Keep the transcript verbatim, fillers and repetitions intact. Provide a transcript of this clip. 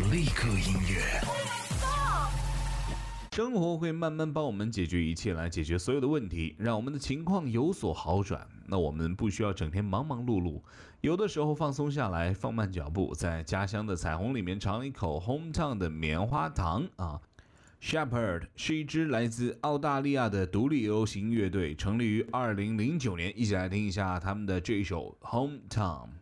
立刻音乐。 生活会慢慢帮我们解决一切，来解决所有的问题，让我们的情况有所好转。那我们不需要整天忙忙碌碌，有的时候放松下来，放慢脚步，在家乡的彩虹里面尝一口 hometown 的棉花糖啊。Shepherd 是一支来自澳大利亚的独立流行乐队，成立于二零零九年。一起来听一下他们的这一首 Hometown。